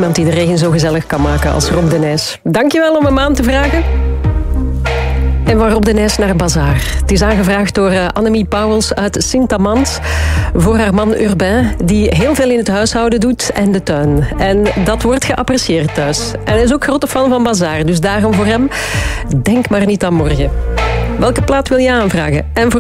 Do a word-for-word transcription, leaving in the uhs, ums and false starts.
Niemand die de regen zo gezellig kan maken als Rob de Nijs. Dankjewel om hem aan te vragen. En van Rob de Nijs naar Bazaar. Het is aangevraagd door uh, Annemie Pauwels uit Sint-Amand voor haar man Urbain, die heel veel in het huishouden doet en de tuin. En dat wordt geapprecieerd thuis. En hij is ook grote fan van Bazaar, dus daarom voor hem, denk maar niet aan morgen. Welke plaat wil je aanvragen? En voor